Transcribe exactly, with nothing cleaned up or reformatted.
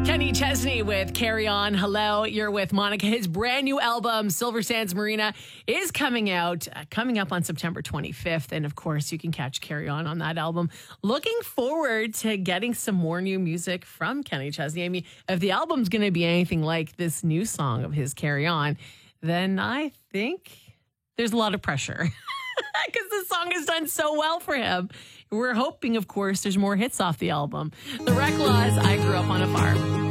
Kenny Chesney with Carry On. Hello, you're with Monica. His brand new album, Silver Sands Marina, is coming out, uh, coming up on September twenty-fifth. And of course, you can catch Carry On on that album. Looking forward to getting some more new music from Kenny Chesney. I mean, if the album's going to be anything like this new song of his, Carry On, then I think there's a lot of pressure because the song has done so well for him. We're hoping, of course, there's more hits off the album. The Reclaws, I Grew Up on a Farm.